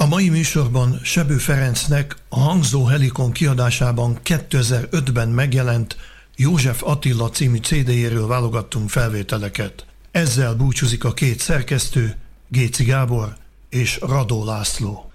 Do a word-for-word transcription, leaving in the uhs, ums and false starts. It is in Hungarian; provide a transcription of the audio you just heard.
mai műsorban Sebő Ferencnek a Hangzó Helikon kiadásában kétezer-ötben megjelent József Attila című cé dé-jéről válogattunk felvételeket. Ezzel búcsúzik a két szerkesztő, Géci Gábor és Radó László.